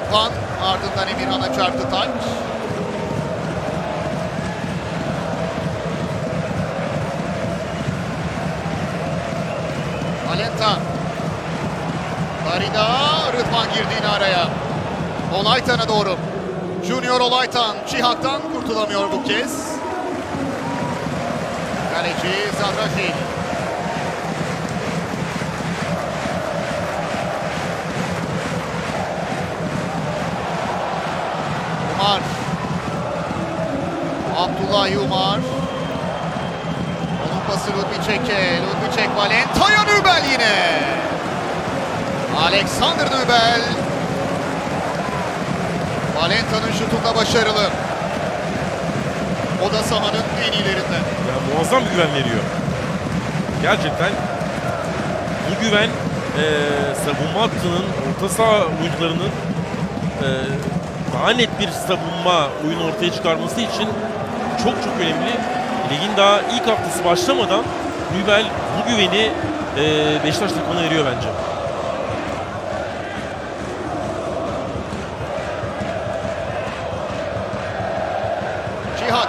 Tufan ardından Emirhan'a çarptı taç. Valenta. Darida, Rıdvan girdi yine araya. Olaytan'a doğru. Junior Olaytan, Çihak'tan kurtulamıyor bu kez. Kaleci Zadraşil. Umar. Abdullah Umar. Onun pası Ludwicek'e. Ludwicek Valenta'ya, Nübel yine. Alexander Nübel. Valenta'nın şutunda başarılı. O da sahanın en iyilerinden. Ya, muazzam bir güven veriyor. Gerçekten bu güven savunma hattının, orta saha oyuncularının daha net bir savunma oyunu ortaya çıkarması için çok önemli. Ligin daha ilk haftası başlamadan Nübel bu güveni Beşiktaş takımına veriyor bence. Çihak.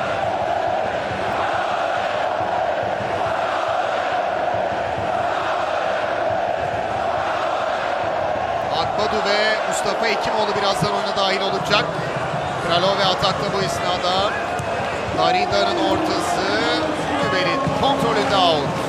Akbadu ve Mustafa Hekimoğlu birazdan oyuna dahil olacak. Kralove atakta bu esnada. Darida'nın ortası. Nübel'in kontrolünde out.